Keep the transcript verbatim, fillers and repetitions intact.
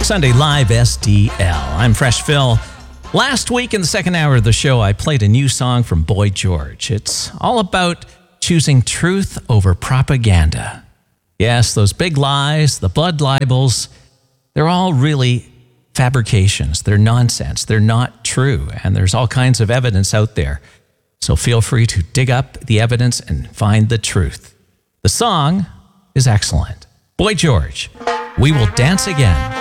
Sunday Live S D L. I'm Fresh Phil. Last week in the second hour of the show, I played a new song from Boy George. It's all about choosing truth over propaganda. Yes, those big lies, the blood libels, they're all really fabrications. They're nonsense. They're not true. And there's all kinds of evidence out there. So feel free to dig up the evidence and find the truth. The song is excellent. Boy George, We Will Dance Again.